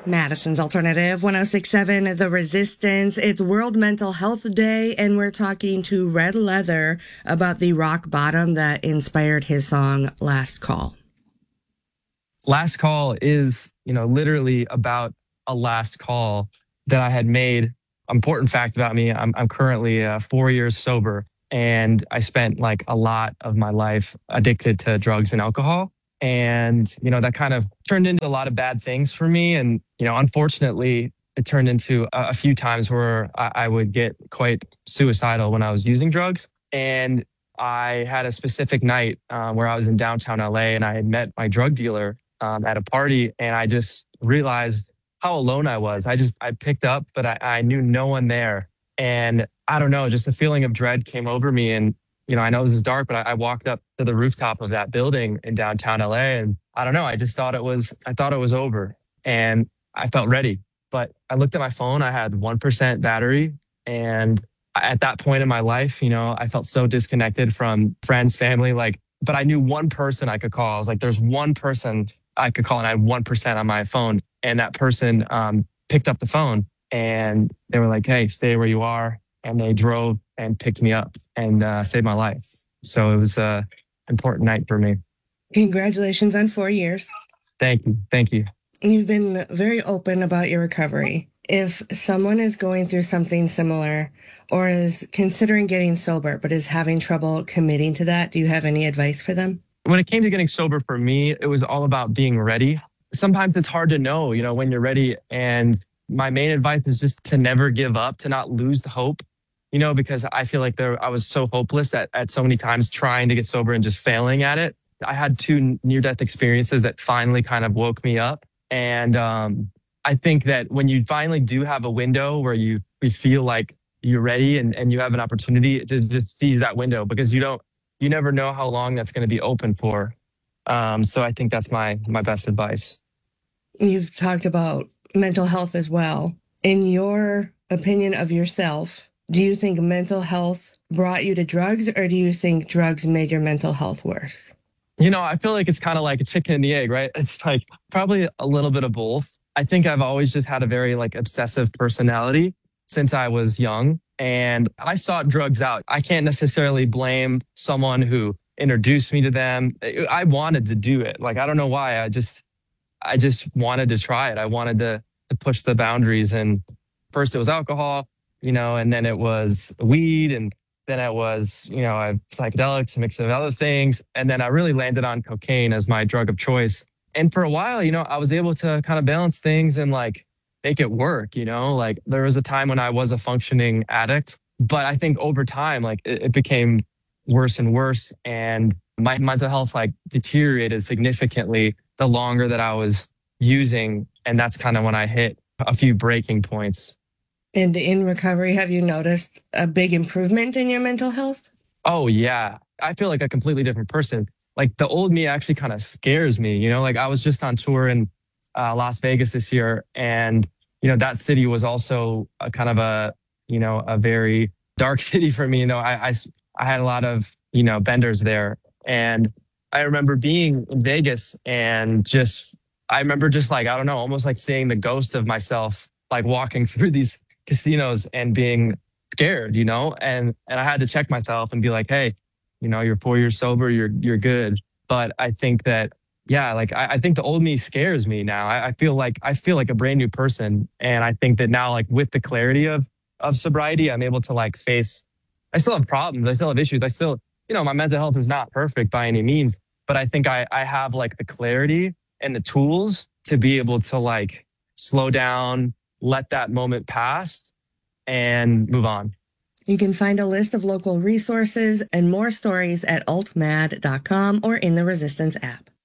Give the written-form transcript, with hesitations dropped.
Madison's Alternative 1067, The Resistance. It's World Mental Health Day, and we're talking to Red Leather about the rock bottom that inspired his song Last Call. Last Call is, literally about a last call that I had made. Important fact about me, I'm currently 4 years sober, and I spent like a lot of my life addicted to drugs and alcohol. And, that kind of turned into a lot of bad things for me. And, unfortunately, it turned into a few times where I would get quite suicidal when I was using drugs. And I had a specific night where I was in downtown LA, and I had met my drug dealer at a party, and I just realized how alone I was. I picked up, but I knew no one there. And I don't know, just a feeling of dread came over me. And, I know this is dark, but I walked up to the rooftop of that building in downtown LA. And I don't know, I thought it was over, and I felt ready. But I looked at my phone, I had 1% battery. And at that point in my life, I felt so disconnected from friends, family, but I knew one person I could call. I was like, there's one person I could call, and I had 1% on my phone. And that person picked up the phone, and they were like, hey, stay where you are. And they drove and picked me up and saved my life. So it was an important night for me. Congratulations on 4 years. Thank you. Thank you. You've been very open about your recovery. If someone is going through something similar or is considering getting sober but is having trouble committing to that, do you have any advice for them? When it came to getting sober for me, it was all about being ready. Sometimes it's hard to know, when you're ready. And my main advice is just to never give up, to not lose the hope, because I feel like I was so hopeless at so many times trying to get sober and just failing at it. I had 2 near-death experiences that finally kind of woke me up. And I think that when you finally do have a window where you feel like you're ready and you have an opportunity to just seize that window, because you never know how long that's going to be open for. So I think that's my best advice. You've talked about mental health as well. In your opinion of yourself, do you think mental health brought you to drugs, or do you think drugs made your mental health worse? I feel like it's kind of like a chicken and the egg, right? It's like probably a little bit of both. I think I've always just had a very obsessive personality since I was young, and I sought drugs out. I can't necessarily blame someone who introduced me to them. I wanted to do it. I don't know why. I just wanted to try it. I wanted to push the boundaries. And first it was alcohol, and then it was weed, and then it was, I have psychedelics, a mix of other things. And then I really landed on cocaine as my drug of choice. And for a while, I was able to kind of balance things and make it work, there was a time when I was a functioning addict, but I think over time, it became worse and worse. And my mental health deteriorated significantly the longer that I was using. And that's kind of when I hit a few breaking points. And in recovery, have you noticed a big improvement in your mental health? Oh, yeah. I feel like a completely different person. The old me actually kind of scares me, I was just on tour in Las Vegas this year. And, that city was also a kind of a very dark city for me. I had a lot of, benders there. And I remember being in Vegas and I remember I don't know, almost seeing the ghost of myself, walking through these casinos and being scared, and I had to check myself and be like, hey, you're 4 years sober, you're good. But I think that, yeah, I think the old me scares me now. I feel like a brand new person. And I think that now, with the clarity of sobriety, I'm able to face, I still have problems. I still have issues. I still, my mental health is not perfect by any means, but I think I have the clarity and the tools to be able to slow down, let that moment pass, and move on. You can find a list of local resources and more stories at altmad.com or in the Resistance app.